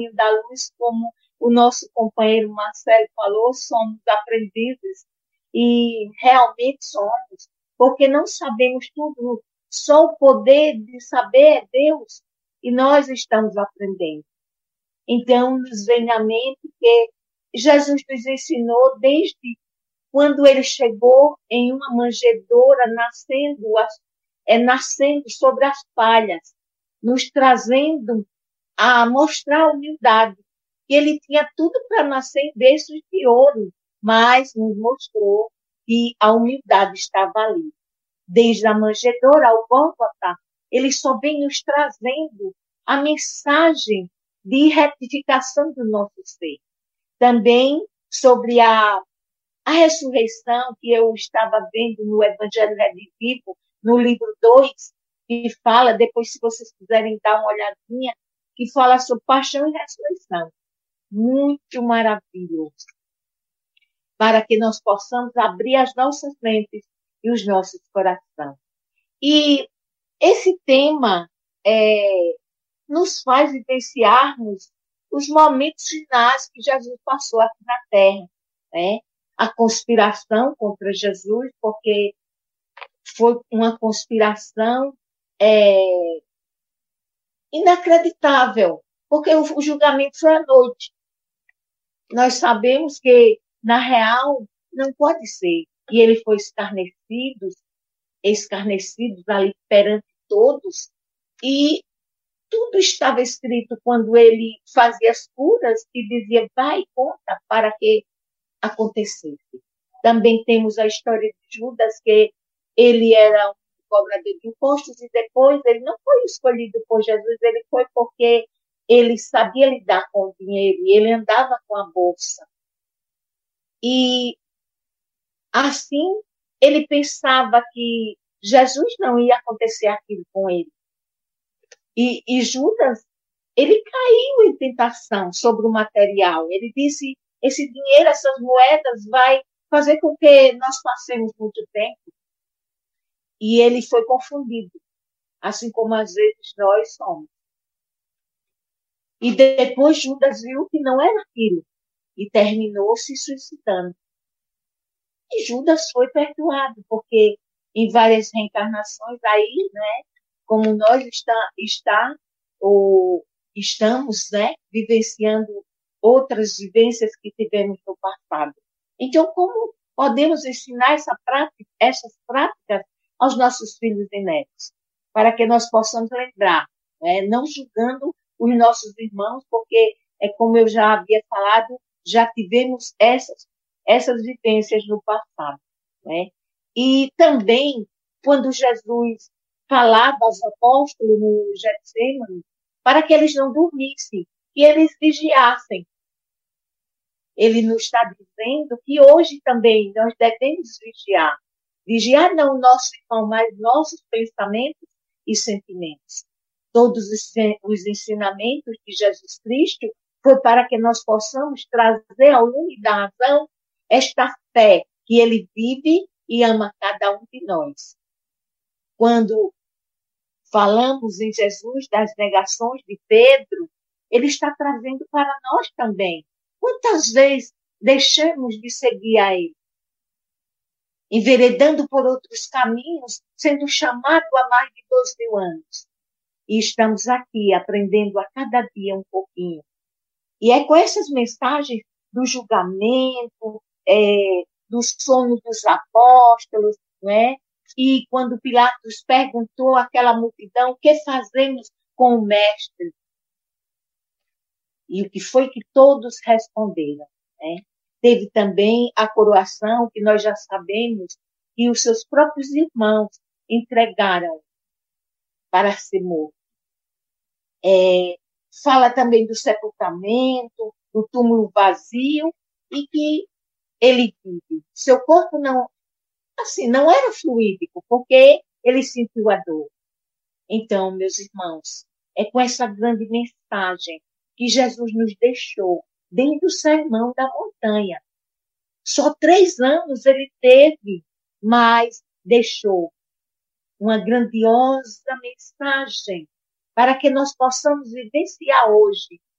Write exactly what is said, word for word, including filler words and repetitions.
da luz, como o nosso companheiro Marcelo falou, somos aprendizes e realmente somos, porque não sabemos tudo, só o poder de saber é Deus e nós estamos aprendendo. Então, nos vem à mente que Jesus nos ensinou desde quando ele chegou em uma manjedoura, nascendo, é, nascendo sobre as palhas, nos trazendo a mostrar a humildade. Que ele tinha tudo para nascer em berços de ouro, mas nos mostrou que a humildade estava ali. Desde a manjedoura ao Gólgota, ele só vem nos trazendo a mensagem de retificação do nosso ser. Também sobre a, a ressurreição que eu estava vendo no Evangelho Redivivo, no livro dois, que fala, depois se vocês quiserem dar uma olhadinha, que fala sobre paixão e ressurreição. Muito maravilhoso. Para que nós possamos abrir as nossas mentes e os nossos corações. E esse tema é, nos faz vivenciarmos os momentos finais que Jesus passou aqui na Terra. Né? A conspiração contra Jesus, porque foi uma conspiração é, inacreditável, porque o, o julgamento foi à noite. Nós sabemos que, na real, não pode ser. E ele foi escarnecido, escarnecido ali perante todos, e tudo estava escrito quando ele fazia as curas e dizia, vai e conta para que acontecesse. Também temos a história de Judas, que ele era um cobrador de impostos e depois ele não foi escolhido por Jesus, ele foi porque ele sabia lidar com o dinheiro e ele andava com a bolsa. E assim ele pensava que Jesus não ia acontecer aquilo com ele. E, e Judas, ele caiu em tentação sobre o material. Ele disse, esse dinheiro, essas moedas vai fazer com que nós passemos muito tempo. E ele foi confundido, assim como às vezes nós somos. E depois Judas viu que não era aquilo e terminou se suicidando. E Judas foi perdoado, porque em várias reencarnações aí, né, como nós está, está ou estamos, né, vivenciando outras vivências que tivemos no passado. Então, como podemos ensinar essa prática, essas práticas aos nossos filhos e netos? Para que nós possamos lembrar, né, não julgando os nossos irmãos, porque, é como eu já havia falado, já tivemos essas, essas vivências no passado. Né? E também, quando Jesus falava aos apóstolos no Getsemane, para que eles não dormissem, que eles vigiassem. Ele nos está dizendo que hoje também nós devemos vigiar. Vigiar não o nosso irmão, mas nossos pensamentos e sentimentos. Todos os ensinamentos de Jesus Cristo foi para que nós possamos trazer ao lume da razão esta fé que ele vive e ama cada um de nós. Quando falamos em Jesus das negações de Pedro, ele está trazendo para nós também. Quantas vezes deixamos de seguir a ele? Enveredando por outros caminhos, sendo chamado há mais de dois mil anos. E estamos aqui aprendendo a cada dia um pouquinho. E é com essas mensagens do julgamento, é, dos sonhos dos apóstolos, né? E quando Pilatos perguntou àquela multidão, o que fazemos com o mestre? E o que foi que todos responderam, né? Teve também a coroação, que nós já sabemos, que os seus próprios irmãos entregaram para ser morto. É, fala também do sepultamento, do túmulo vazio, e que ele vive. Seu corpo não, assim, não era fluídico, porque ele sentiu a dor. Então, meus irmãos, é com essa grande mensagem que Jesus nos deixou dentro do Sermão da Montanha. Só três anos ele teve, mas deixou uma grandiosa mensagem para que nós possamos vivenciar hoje